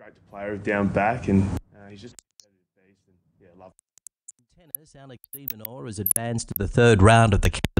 great to play with down back, and he's just a competitive beast, and yeah, love. Tennis, Alex de Minaur has advanced to the third round of the